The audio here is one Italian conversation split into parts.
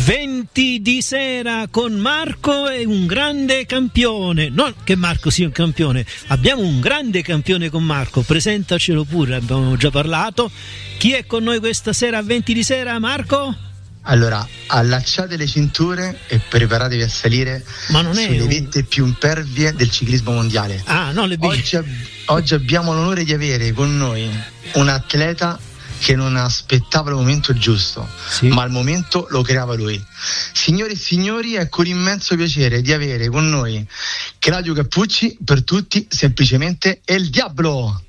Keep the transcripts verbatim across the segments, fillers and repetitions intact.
venti di sera con Marco e un grande campione. Non che Marco sia un campione, abbiamo un grande campione con Marco. Presentacelo pure, abbiamo già parlato. Chi è con noi questa sera a venti di sera, Marco? Allora, allacciate le cinture e preparatevi a salire Ma non è sulle un... vette più impervie del ciclismo mondiale. Ah, no, le oggi, ab- oggi abbiamo l'onore di avere con noi un atleta che non aspettava il momento giusto, sì. ma il momento lo creava lui. Signore e signori, ecco l'immenso piacere di avere con noi Claudio Cappucci, per tutti semplicemente El Diablo.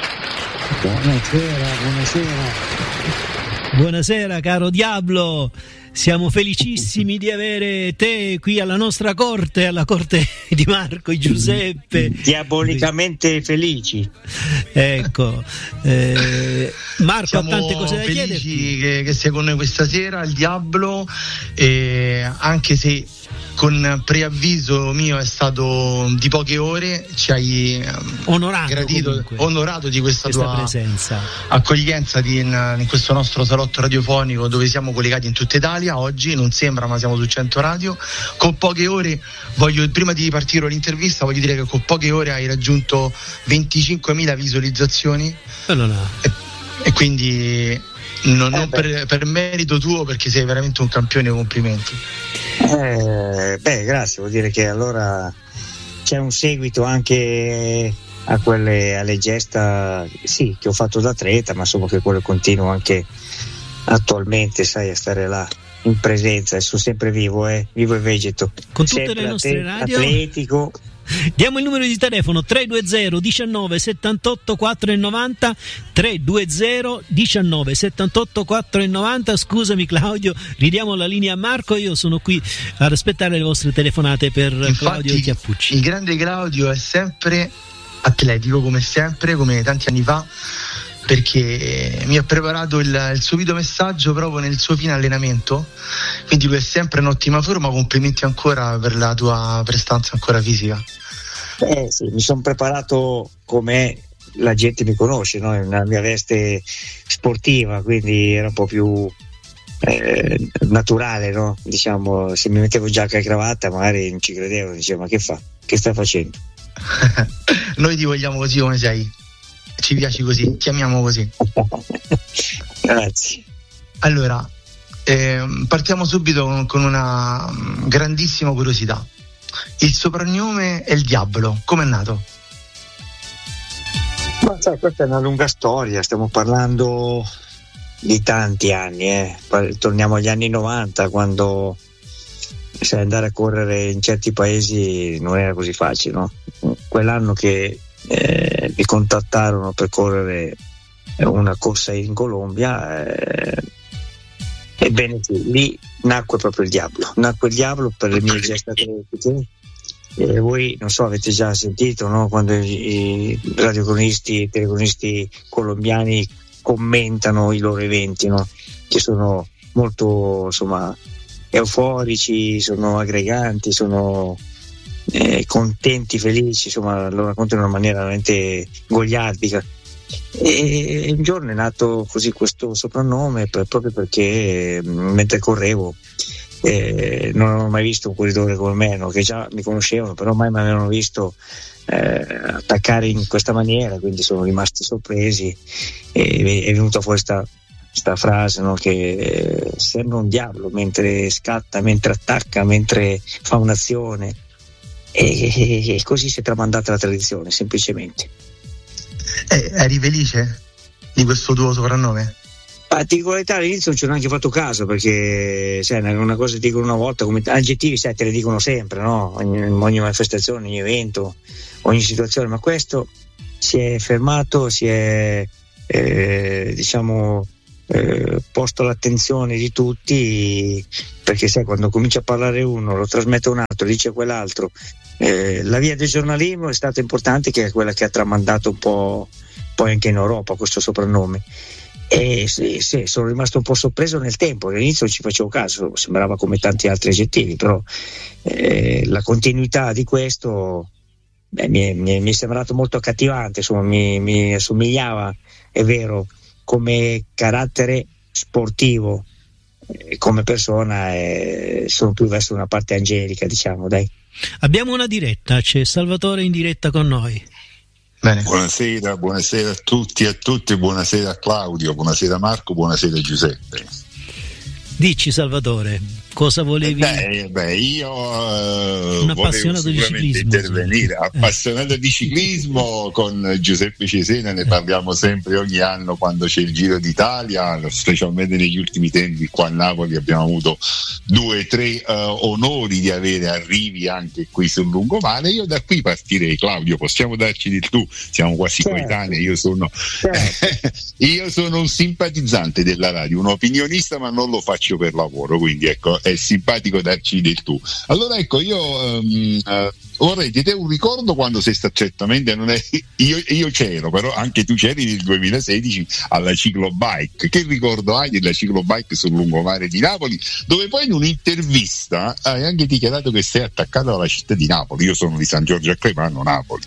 Buonasera, buonasera. Buonasera caro Diablo, siamo felicissimi di avere te qui alla nostra corte, alla corte di Marco e Giuseppe. Diabolicamente felici. Ecco, eh, Marco siamo ha tante cose da felici chiederti. Che, che sia con noi questa sera il Diablo, eh, anche se con preavviso mio è stato di poche ore, ci hai onorato, gradito, comunque, onorato di questa, questa tua presenza, accoglienza di, in, in questo nostro salotto radiofonico dove siamo collegati in tutta Italia. Oggi non sembra, ma siamo su cento radio. Con poche ore, voglio prima di partire l'intervista, voglio dire che con poche ore hai raggiunto venticinquemila visualizzazioni. Allora. E, e quindi non, non per, per merito tuo, perché sei veramente un campione, complimenti. Eh, beh, grazie, vuol dire che allora c'è un seguito anche a quelle, alle gesta, sì, che ho fatto da atleta, ma insomma che quello continuo anche attualmente, sai, a stare là in presenza, e sono sempre vivo, eh, vivo e vegeto. Con tutte sempre le nostre at- radio atletico. Diamo il numero di telefono tre due zero diciannove settantotto quattro e novanta, tre due zero diciannove settantotto quattro e novanta. Scusami Claudio, ridiamo la linea a Marco, io sono qui ad aspettare le vostre telefonate per Infatti, Claudio Chiappucci. Il grande Claudio è sempre atletico, come sempre, come tanti anni fa, perché mi ha preparato il, il suo videomessaggio proprio nel suo fine allenamento, quindi lui è sempre in ottima forma. Complimenti ancora per la tua prestanza ancora fisica. Eh sì, mi sono preparato come la gente mi conosce, no? Nella mia veste sportiva, quindi era un po' più eh, naturale, no? Diciamo, se mi mettevo giacca e cravatta magari non ci credevo, dicevo ma che fa? Che stai facendo? Noi ti vogliamo così come sei, ci piaci così, ti amiamo così. Grazie. Allora, eh, partiamo subito con, con una grandissima curiosità. Il soprannome è il Diablo, com'è nato? Ma sai, questa è una lunga storia, stiamo parlando di tanti anni, eh. Torniamo agli anni novanta, quando sai, andare a correre in certi paesi non era così facile, no? Quell'anno che eh, mi contattarono per correre una corsa in Colombia, eh, ebbene sì, lì nacque proprio il Diablo, nacque il Diablo per le mie gesta atletiche. E voi non so, avete già sentito, no? Quando i, i radiocronisti, i telecronisti colombiani commentano i loro eventi, no? Che sono molto, insomma, euforici, sono aggreganti, sono eh, contenti, felici, insomma, lo raccontano in una maniera veramente goliardica. E un giorno è nato così questo soprannome per, proprio perché eh, mentre correvo eh, non avevo mai visto un corridore come me, no? Che già mi conoscevano, però mai mi avevano visto eh, attaccare in questa maniera, quindi sono rimasti sorpresi e è venuta fuori questa questa frase, no? Che eh, sembra un diavolo mentre scatta, mentre attacca, mentre fa un'azione, e, e, e così si è tramandata la tradizione, semplicemente. Eh, eri felice di questo tuo soprannome? Ma ti dico la verità, all'inizio non ci ho neanche fatto caso, perché sai, una cosa ti dicono una volta, come aggettivi sai, te le dicono sempre, no? Ogni, ogni manifestazione, ogni evento, ogni situazione, ma questo si è fermato, si è eh, diciamo eh, posto l'attenzione di tutti, perché sai, quando comincia a parlare uno, lo trasmette un altro, dice quell'altro. Eh, la via del giornalismo è stata importante, che è quella che ha tramandato un po' poi anche in Europa questo soprannome. E sì, sì, sono rimasto un po' sorpreso nel tempo, all'inizio non ci facevo caso, sembrava come tanti altri aggettivi, però eh, la continuità di questo beh, mi, è, mi, è, mi è sembrato molto accattivante, insomma, mi, mi assomigliava, è vero, come carattere sportivo come persona eh, sono più verso una parte angelica, diciamo, dai. Abbiamo una diretta, c'è Salvatore in diretta con noi. Bene. Buonasera, buonasera a tutti e a tutte, buonasera a Claudio, buonasera Marco, buonasera Giuseppe. Dici Salvatore, cosa volevi? Beh, beh io uh, un appassionato di ciclismo, intervenire, sì. appassionato eh. di ciclismo con Giuseppe Cesena, ne parliamo sempre ogni anno quando c'è il Giro d'Italia, specialmente negli ultimi tempi qua a Napoli abbiamo avuto due o tre uh, onori di avere arrivi anche qui sul lungomare. Io da qui partirei, Claudio, possiamo darci del tu, siamo quasi certo. coetanei, io sono certo. io sono un simpatizzante della radio, un opinionista, ma non lo faccio per lavoro, quindi ecco, è simpatico darci del tu. Allora ecco, io um, uh, vorrei di te un ricordo quando sei stato, certamente non è io, io c'ero, però anche tu c'eri nel duemilasedici alla Ciclobike. Che ricordo hai della Ciclobike sul lungomare di Napoli, dove poi in un'intervista hai anche dichiarato che sei attaccato alla città di Napoli? Io sono di San Giorgio a Cremano, Napoli.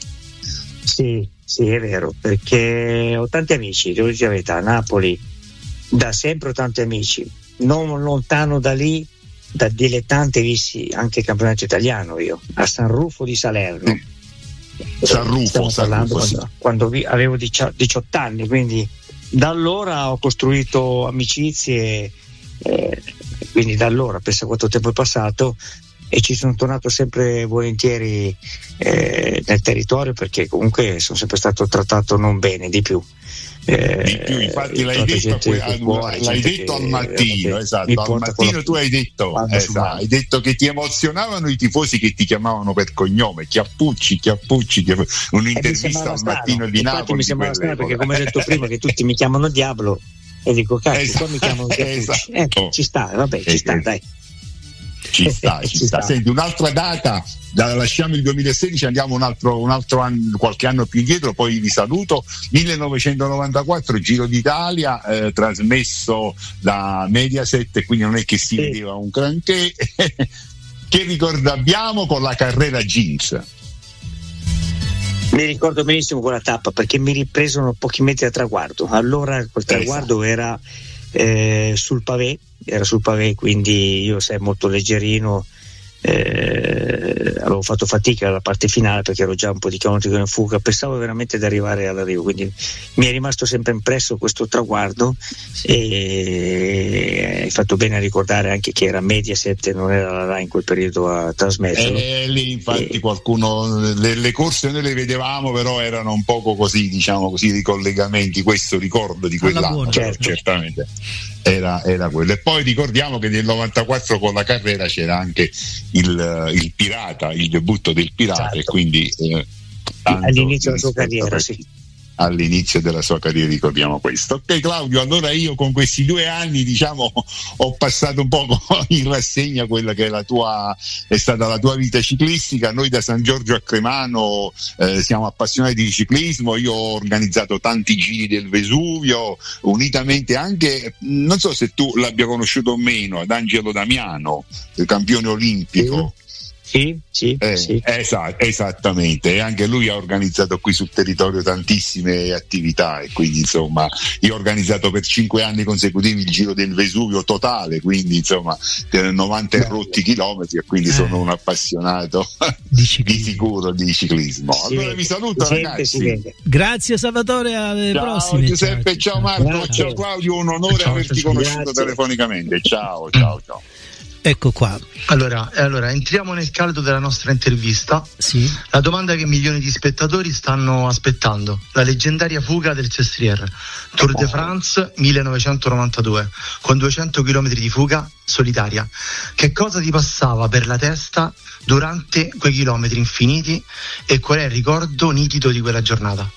Sì, sì, è vero, perché ho tanti amici, devo dire la verità, Napoli da sempre ho tanti amici. Non lontano da lì, da dilettante, visti anche il campionato italiano io, a San Rufo di Salerno. San Rufo, San parlando Rufo, quando, quando vi, avevo diciotto anni, quindi da allora ho costruito amicizie, eh, quindi da allora, pensa quanto tempo è passato, e ci sono tornato sempre volentieri eh, nel territorio, perché comunque sono sempre stato trattato non bene, di più. Eh, di più, infatti l'hai detto, que- cuore, l'hai detto al mattino, esatto, al mattino tu hai detto, esatto, hai detto che ti emozionavano i tifosi che ti chiamavano per cognome, Chiappucci, Chiappucci, Chiappucci. Un'intervista al mattino di Napoli. Mi sembrava strano perché, come ho detto prima, che tutti mi chiamano Diablo e dico cazzo, esatto, qua mi chiamano Chiappucci. Esatto. Eh, ci sta, vabbè, ci sta, dai. Ci sta, ci, ci sta. sta. Senti, un'altra data, da, lasciamo il duemilasedici, andiamo un altro, un altro anno, qualche anno più indietro, poi vi saluto. millenovecentonovantaquattro, Giro d'Italia, eh, trasmesso da Mediaset, quindi non è che si vedeva un granché. Che ricordo abbiamo con la carrera Jeans? Mi ricordo benissimo quella tappa, perché mi ripresero pochi metri a traguardo. Allora quel traguardo esatto. era eh, sul pavé, era sul pavé, quindi io sei molto leggerino, eh, avevo fatto fatica alla parte finale perché ero già un po' di chilometri in fuga, pensavo veramente di arrivare all'arrivo, quindi mi è rimasto sempre impresso questo traguardo. E hai fatto bene a ricordare anche che era Mediaset, non era la Rai in quel periodo a trasmetterlo. Eh, lì infatti e... qualcuno, le, le corse noi le vedevamo, però erano un poco così, diciamo così, di collegamenti, questo ricordo di quell'anno, certo. certamente era, era quello. E poi ricordiamo che nel novantaquattro con la carrera c'era anche il, il Pirata, il debutto del Pirata, esatto. e quindi eh, all'inizio della sua carriera, sì. all'inizio della sua carriera ricordiamo questo. Ok Claudio, allora io con questi due anni diciamo ho passato un po' in rassegna quella che è la tua è stata la tua vita ciclistica. Noi da San Giorgio a Cremano eh, siamo appassionati di ciclismo, io ho organizzato tanti giri del Vesuvio, unitamente anche, non so se tu l'abbia conosciuto o meno, ad Angelo Damiano, il campione olimpico. Sì. Sì, sì, eh, sì. Esatto, esattamente, e anche lui ha organizzato qui sul territorio tantissime attività, e quindi insomma io ho organizzato per cinque anni consecutivi il Giro del Vesuvio totale, quindi insomma novanta e rotti chilometri, e quindi eh. sono un appassionato di, di sicuro di ciclismo. Sì, allora vi saluto sente, ragazzi, grazie Salvatore, alle ciao, prossime. Giuseppe, ciao, ciao Marco, grazie. Ciao Claudio, un onore ciao, averti ciao, conosciuto grazie. telefonicamente, ciao ciao ciao. Ecco qua. Allora, allora, entriamo nel caldo della nostra intervista. Sì. La domanda che milioni di spettatori stanno aspettando: la leggendaria fuga del Sestriere, Tour de France millenovecentonovantadue, con duecento chilometri di fuga solitaria. Che cosa ti passava per la testa durante quei chilometri infiniti e qual è il ricordo nitido di quella giornata?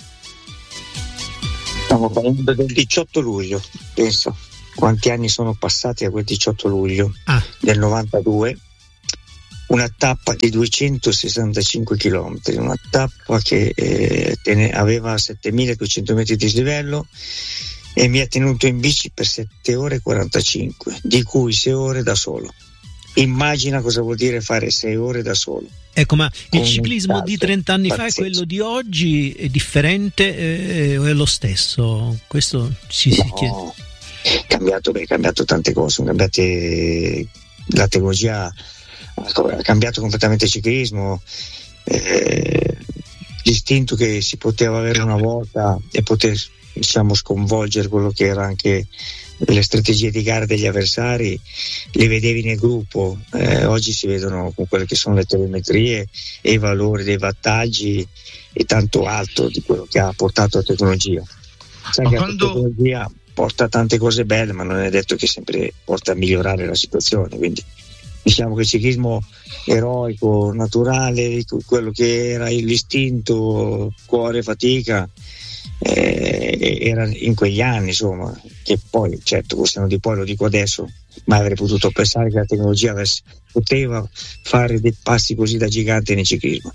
Stiamo parlando del diciotto luglio, penso. Quanti anni sono passati a quel diciotto luglio ah. del novantadue? Una tappa di duecentosessantacinque chilometri, una tappa che eh, tene, aveva settemiladuecento metri di dislivello e mi ha tenuto in bici per sette ore e quarantacinque, di cui sei ore da solo. Immagina cosa vuol dire fare sei ore da solo. Ecco, ma il ciclismo di trenta anni fa e quello di oggi è differente eh, o è lo stesso? Questo ci si no. chiede. cambiato, beh, cambiato tante cose, sono cambiate, la tecnologia ha cambiato completamente il ciclismo, eh, l'istinto che si poteva avere una volta e poter, diciamo, sconvolgere quello che era anche le strategie di gara degli avversari, le vedevi nel gruppo, eh, oggi si vedono con quelle che sono le telemetrie e i valori dei wattaggi e tanto altro di quello che ha portato la tecnologia. Sai ma che quando... la tecnologia porta tante cose belle, ma non è detto che sempre porta a migliorare la situazione, quindi diciamo che il ciclismo eroico, naturale, quello che era l'istinto cuore fatica, eh, era in quegli anni, insomma, che poi certo questo di poi lo dico adesso, ma avrei potuto pensare che la tecnologia avesse, poteva fare dei passi così da gigante nel ciclismo.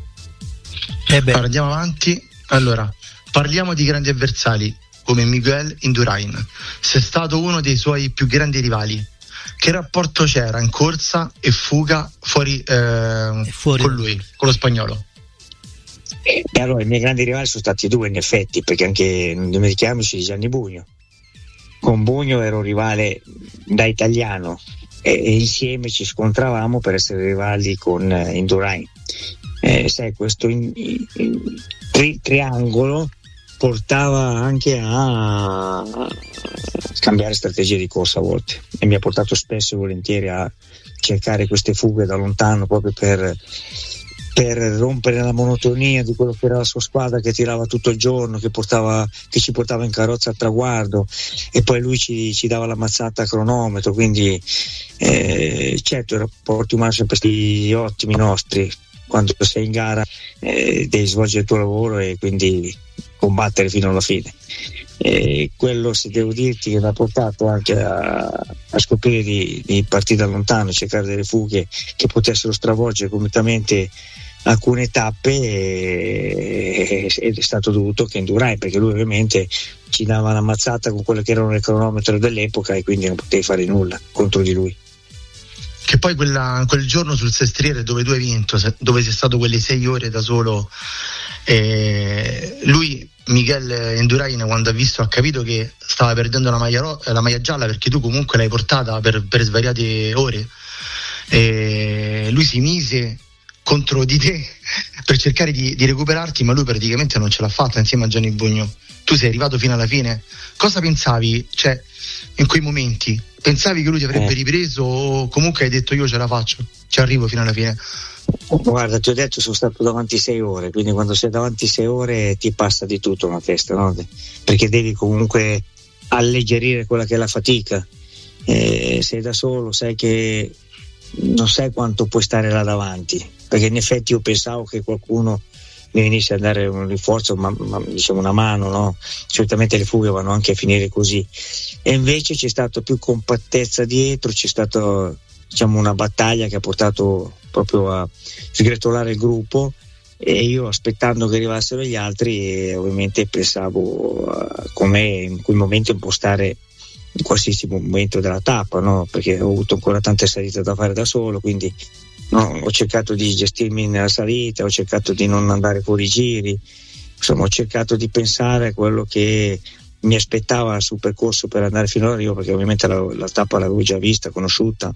Eh beh. Allora, andiamo avanti. Allora, parliamo di grandi avversari come Miguel Indurain. Sei stato uno dei suoi più grandi rivali. Che rapporto c'era in corsa e fuga fuori, eh, fuori. con lui, con lo spagnolo? E allora i miei grandi rivali sono stati due, in effetti, perché anche non dimentichiamoci di Gianni Bugno. Con Bugno ero rivale da italiano e, e insieme ci scontravamo per essere rivali con eh, Indurain. Eh, sai, questo in, in, in, tri, triangolo portava anche a cambiare strategie di corsa a volte e mi ha portato spesso e volentieri a cercare queste fughe da lontano proprio per, per rompere la monotonia di quello che era la sua squadra che tirava tutto il giorno, che, portava, che ci portava in carrozza al traguardo e poi lui ci, ci dava la mazzata a cronometro, quindi eh, certo i rapporti umani sono sempre stati ottimi nostri. Quando sei in gara eh, devi svolgere il tuo lavoro e quindi combattere fino alla fine. E quello, se devo dirti, che mi ha portato anche a, a scoprire di, di partire da lontano, cercare delle fughe che potessero stravolgere completamente alcune tappe, e, ed è stato dovuto che Indurain, perché lui ovviamente ci dava una mazzata con quello che erano le cronometro dell'epoca e quindi non potevi fare nulla contro di lui. Che poi quella, quel giorno sul Sestriere dove tu hai vinto, dove sei stato quelle sei ore da solo, eh, lui, Miguel Indurain, quando ha visto, ha capito che stava perdendo la maglia, ro- la maglia gialla, perché tu comunque l'hai portata per, per svariate ore, e lui si mise contro di te per cercare di, di recuperarti, ma lui praticamente non ce l'ha fatta insieme a Gianni Bugno. Tu sei arrivato fino alla fine. Cosa pensavi, cioè, in quei momenti? Pensavi che lui ti avrebbe eh. ripreso o comunque hai detto io ce la faccio, ci arrivo fino alla fine? Guarda, ti ho detto, sono stato davanti sei ore, quindi quando sei davanti sei ore ti passa di tutto una testa, no? Perché devi comunque alleggerire quella che è la fatica, eh, sei da solo, sai che non sai quanto puoi stare là davanti, perché in effetti io pensavo che qualcuno mi venisse a dare un rinforzo, ma, ma, diciamo una mano, no? Solitamente le fughe vanno anche a finire così, e invece c'è stato più compattezza dietro, c'è stata, diciamo, una battaglia che ha portato proprio a sgretolare il gruppo, e io, aspettando che arrivassero gli altri, ovviamente pensavo a come in quel momento impostare in qualsiasi momento della tappa, no? Perché ho avuto ancora tante salite da fare da solo, quindi no, ho cercato di gestirmi nella salita, ho cercato di non andare fuori giri, insomma ho cercato di pensare a quello che mi aspettava sul percorso per andare fino all'arrivo, perché ovviamente la, la tappa l'avevo già vista, conosciuta,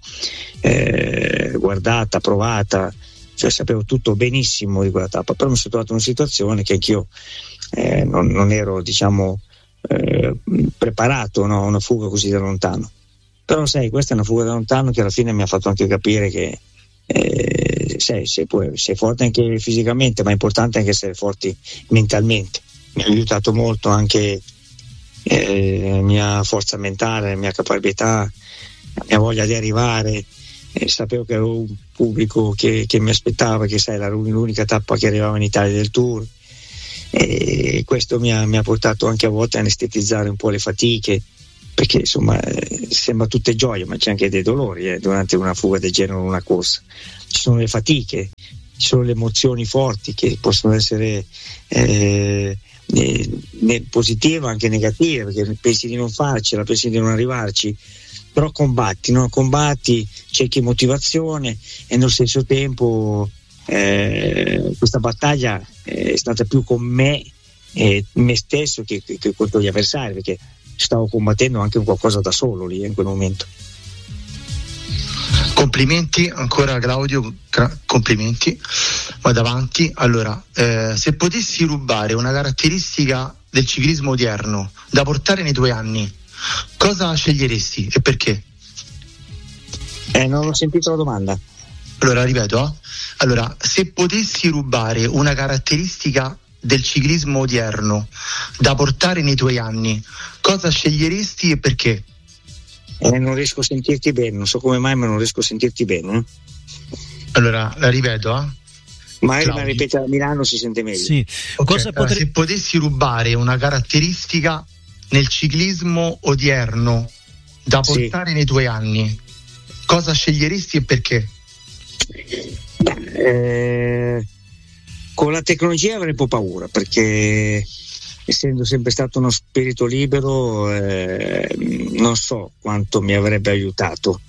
eh, guardata, provata, cioè sapevo tutto benissimo di quella tappa, però mi sono trovato in una situazione che anch'io eh, non, non ero, diciamo, eh, preparato, no, a una fuga così da lontano. Però sai, questa è una fuga da lontano che alla fine mi ha fatto anche capire che eh, sei, sei, puoi, sei forte anche fisicamente, ma è importante anche essere forti mentalmente. Mi ha aiutato molto anche eh, la mia forza mentale, la mia caparbietà, la mia voglia di arrivare. Eh, sapevo che avevo un pubblico che, che mi aspettava, che sai, era l'unica tappa che arrivava in Italia del Tour, e questo mi ha, mi ha portato anche a volte a anestetizzare un po' le fatiche, perché insomma eh, sembra tutte gioie, ma c'è anche dei dolori eh, durante una fuga del genere o una corsa. Ci sono le fatiche, ci sono le emozioni forti che possono essere eh, né, né positive ma anche negative, perché pensi di non farcela, pensi di non arrivarci, però combatti, no? Combatti, cerchi motivazione, e nello stesso tempo eh, questa battaglia è stata più con me, eh, me stesso che, che, che contro gli avversari, perché stavo combattendo anche un qualcosa da solo lì in quel momento. Complimenti ancora Claudio, complimenti, vado avanti. Allora, eh, se potessi rubare una caratteristica del ciclismo odierno da portare nei tuoi anni, cosa sceglieresti e perché? Eh, non ho sentito la domanda. Allora, ripeto, eh? allora, se potessi rubare una caratteristica del ciclismo odierno da portare nei tuoi anni, cosa sceglieresti e perché? Eh, non riesco a sentirti bene, non so come mai, ma non riesco a sentirti bene. Eh? Allora, la ripeto, eh? Magari la ripete a Milano, si sente meglio. Sì. Okay. Cosa allora, potre... se potessi rubare una caratteristica nel ciclismo odierno da portare sì. nei tuoi anni, cosa sceglieresti e perché? Eh, con la tecnologia avrei un po' paura, perché essendo sempre stato uno spirito libero, eh, non so quanto mi avrebbe aiutato.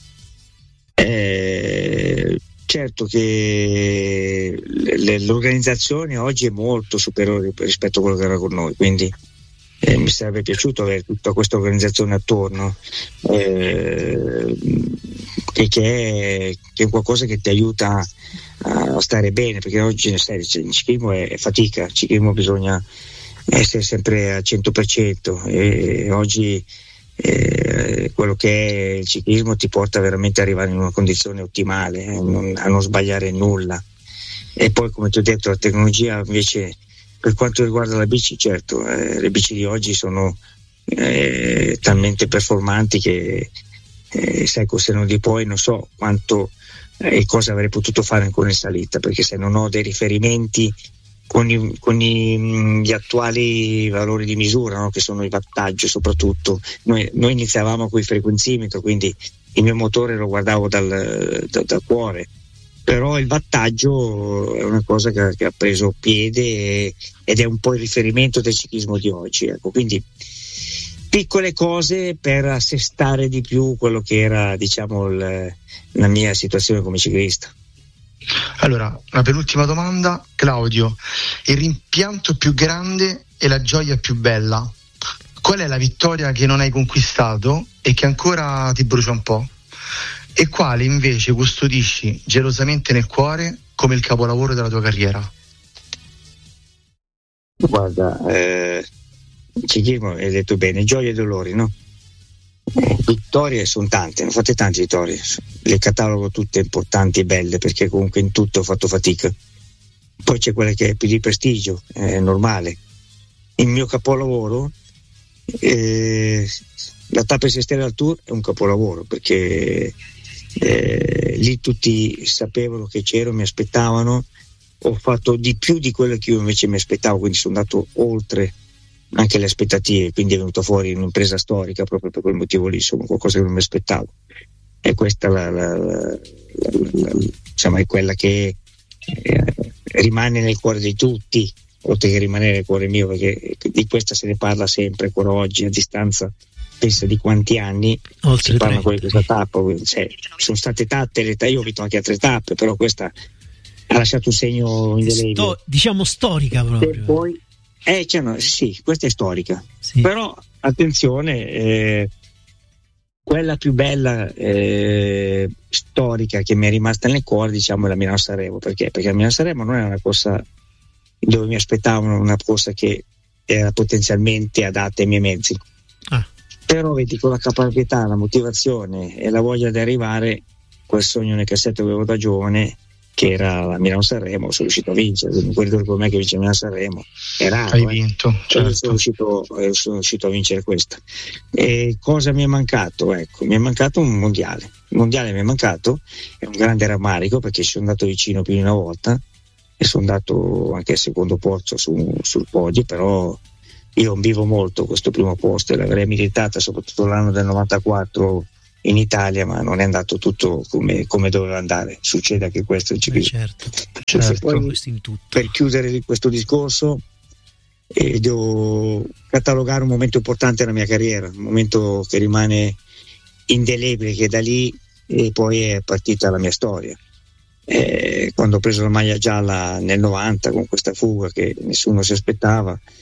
Eh, certo che l'organizzazione oggi è molto superiore rispetto a quello che era con noi, quindi eh, mi sarebbe piaciuto avere tutta questa organizzazione attorno, eh, che, che, è, che è qualcosa che ti aiuta a stare bene, perché oggi sai, il ciclismo è, è fatica, il ciclismo bisogna essere sempre al cento per cento e oggi eh, quello che è il ciclismo ti porta veramente ad arrivare in una condizione ottimale, eh, non, a non sbagliare nulla. E poi, come ti ho detto, la tecnologia invece, per quanto riguarda la bici, certo, eh, le bici di oggi sono eh, talmente performanti che eh, sai, se non di poi non so quanto e eh, cosa avrei potuto fare ancora in salita, perché se non ho dei riferimenti con, i, con i, gli attuali valori di misura, no? Che sono i wattaggi soprattutto. Noi, noi iniziavamo con il frequenzimetro, quindi il mio motore lo guardavo dal, da, dal cuore, però il wattaggio è una cosa che, che ha preso piede e, ed è un po' il riferimento del ciclismo di oggi, ecco. Quindi piccole cose per assestare di più quello che era, diciamo, il, la mia situazione come ciclista. Allora, una penultima domanda, Claudio, il rimpianto più grande e la gioia più bella, qual è la vittoria che non hai conquistato e che ancora ti brucia un po'? E quale invece custodisci gelosamente nel cuore come il capolavoro della tua carriera? Guarda, eh, il ciclismo, hai detto bene, gioie e dolori, no? Vittorie sono tante, ne ho fatte tante vittorie, le catalogo tutte importanti e belle, perché comunque in tutto ho fatto fatica. Poi c'è quella che è più di prestigio, è normale. Il mio capolavoro, eh, la tappa Sestera Tour è un capolavoro, perché eh, lì tutti sapevano che c'ero, mi aspettavano, ho fatto di più di quello che io invece mi aspettavo, quindi sono andato oltre anche le aspettative, quindi è venuto fuori un'impresa storica proprio per quel motivo lì, insomma, qualcosa che non mi aspettavo. E questa la, la, la, la, la, insomma, è quella che eh, rimane nel cuore di tutti, oltre che rimanere nel cuore mio, perché di questa se ne parla sempre ancora oggi, a distanza pensa di quanti anni oltre si parla ancora di questa tappa. Cioè, sono state tappe, io ho vinto anche altre tappe, però questa ha lasciato un segno indelebile. Sto, diciamo storica proprio. E poi Eh, cioè, no, sì, questa è storica, sì. Però attenzione, eh, quella più bella eh, storica che mi è rimasta nel cuore, diciamo, è la Milano-Sanremo. Perché? Perché la Milano-Sanremo non è una corsa dove mi aspettavano una corsa che era potenzialmente adatta ai miei mezzi, ah. Però vedi, con la caparbietà, la motivazione e la voglia di arrivare, quel sogno nel cassetto che avevo da giovane, che era la Milano-Sanremo, sono riuscito a vincere. Non ricordo come me che vince Milano-Sanremo, è raro. Hai eh. vinto, certo. sono, riuscito, sono riuscito a vincere questa. E cosa mi è mancato? Ecco, mi è mancato un mondiale. Il mondiale mi è mancato, è un grande rammarico, perché ci sono andato vicino più di una volta e sono andato anche al secondo posto su, sul podio, però io vivo molto questo primo posto e l'avrei meritata, soprattutto l'anno del novantaquattro in Italia, ma non è andato tutto come, come doveva andare. Succede anche questo in ciclismo. Eh certo, certo. Poi, questo in tutto. Per chiudere questo discorso, eh, devo catalogare un momento importante nella mia carriera, un momento che rimane indelebile, che da lì e poi è partita la mia storia. Eh, quando ho preso la maglia gialla nel novanta con questa fuga che nessuno si aspettava,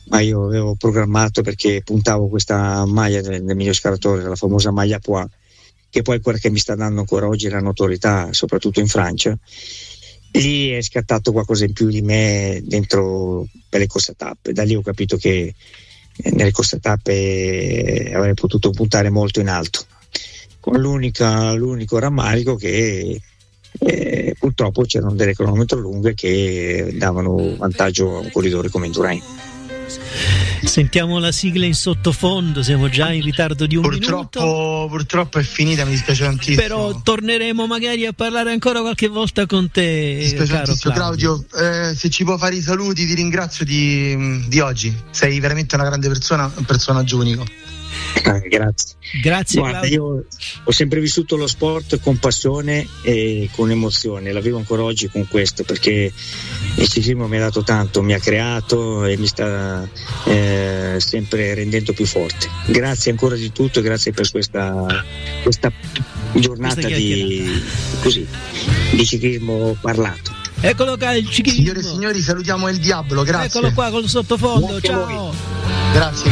ma io avevo programmato, perché puntavo questa maglia del, del mio scalatore, la famosa maglia Poix, che poi è quella che mi sta dando ancora oggi la notorietà, soprattutto in Francia. Lì è scattato qualcosa in più di me dentro per le corse a tappe. Da lì ho capito che nelle corse a tappe avrei potuto puntare molto in alto, con l'unica, l'unico rammarico che eh, purtroppo c'erano delle cronometro lunghe che davano vantaggio a un corridore come Indurain. Sentiamo la sigla in sottofondo, siamo già in ritardo di un purtroppo, minuto. Purtroppo è finita, mi dispiace tantissimo. Però torneremo magari a parlare ancora qualche volta con te. Mi dispiace caro tantissimo, Claudio. Claudio, eh, se ci può fare i saluti, ti ringrazio di, di oggi. Sei veramente una grande persona, un personaggio unico. Ah, grazie. Grazie. Guarda, Claudio. io ho sempre vissuto lo sport con passione e con emozione, la vivo ancora oggi con questo, perché il ciclismo mi ha dato tanto, mi ha creato e mi sta eh, sempre rendendo più forte. Grazie ancora di tutto e grazie per questa, questa giornata questa di, così, di ciclismo parlato. Eccolo qua il ciclismo. Signore e signori, salutiamo il Diablo, grazie. Eccolo qua col sottofondo, grazie, ciao. Grazie.